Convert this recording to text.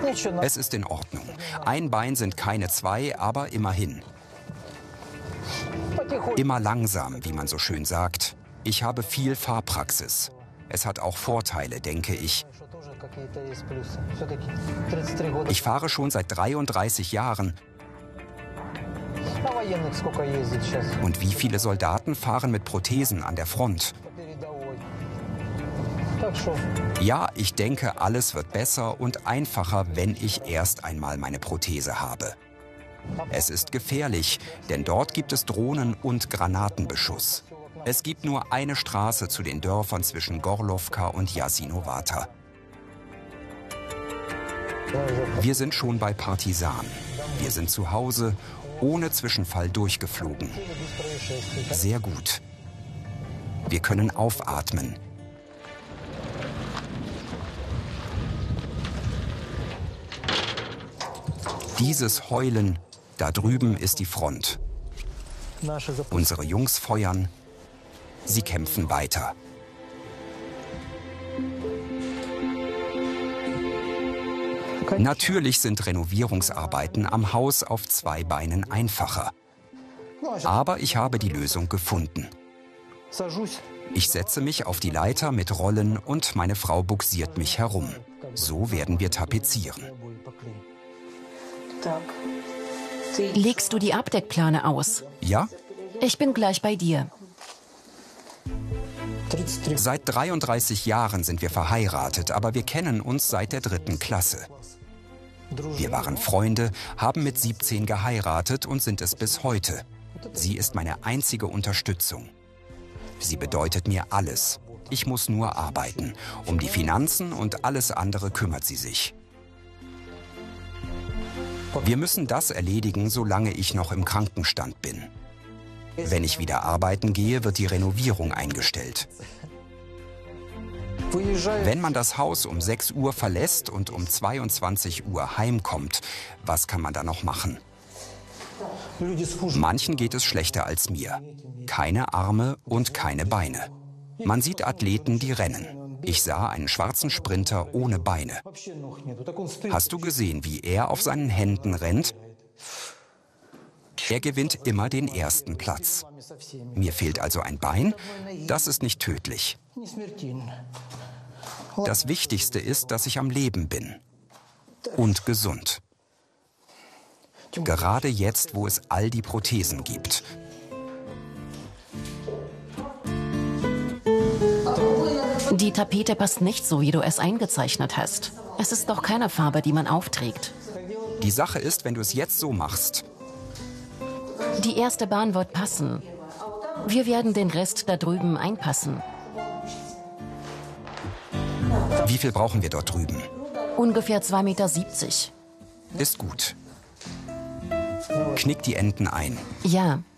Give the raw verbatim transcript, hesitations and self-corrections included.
Es ist in Ordnung. Ein Bein sind keine zwei, aber immerhin. Immer langsam, wie man so schön sagt. Ich habe viel Fahrpraxis. Es hat auch Vorteile, denke ich. Ich fahre schon seit dreiunddreißig Jahren. Und wie viele Soldaten fahren mit Prothesen an der Front? Ja, ich denke, alles wird besser und einfacher, wenn ich erst einmal meine Prothese habe. Es ist gefährlich, denn dort gibt es Drohnen und Granatenbeschuss. Es gibt nur eine Straße zu den Dörfern zwischen Gorlovka und Jasinowata. Wir sind schon bei Partisan. Wir sind zu Hause, ohne Zwischenfall durchgeflogen. Sehr gut. Wir können aufatmen. Dieses Heulen, da drüben ist die Front. Unsere Jungs feuern, sie kämpfen weiter. Natürlich sind Renovierungsarbeiten am Haus auf zwei Beinen einfacher. Aber ich habe die Lösung gefunden. Ich setze mich auf die Leiter mit Rollen und meine Frau bugsiert mich herum. So werden wir tapezieren. Legst du die Abdeckplane aus? Ja? Ich bin gleich bei dir. Seit dreiunddreißig Jahren sind wir verheiratet, aber wir kennen uns seit der dritten Klasse. Wir waren Freunde, haben mit siebzehn geheiratet und sind es bis heute. Sie ist meine einzige Unterstützung. Sie bedeutet mir alles. Ich muss nur arbeiten. Um die Finanzen und alles andere kümmert sie sich. Wir müssen das erledigen, solange ich noch im Krankenstand bin. Wenn ich wieder arbeiten gehe, wird die Renovierung eingestellt. Wenn man das Haus um sechs Uhr verlässt und um zweiundzwanzig Uhr heimkommt, was kann man da noch machen? Manchen geht es schlechter als mir. Keine Arme und keine Beine. Man sieht Athleten, die rennen. Ich sah einen schwarzen Sprinter ohne Beine. Hast du gesehen, wie er auf seinen Händen rennt? Er gewinnt immer den ersten Platz. Mir fehlt also ein Bein. Das ist nicht tödlich. Das Wichtigste ist, dass ich am Leben bin. Und gesund. Gerade jetzt, wo es all die Prothesen gibt. Die Tapete passt nicht so, wie du es eingezeichnet hast. Es ist doch keine Farbe, die man aufträgt. Die Sache ist, wenn du es jetzt so machst. Die erste Bahn wird passen. Wir werden den Rest da drüben einpassen. Wie viel brauchen wir dort drüben? Ungefähr zwei Meter siebzig. Ist gut. Knick die Enden ein. Ja.